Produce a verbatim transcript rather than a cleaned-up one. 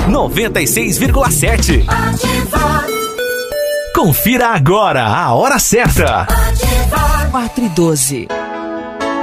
noventa e seis vírgula sete. Ativa. Confira agora a hora certa. Ativa. quatro e doze.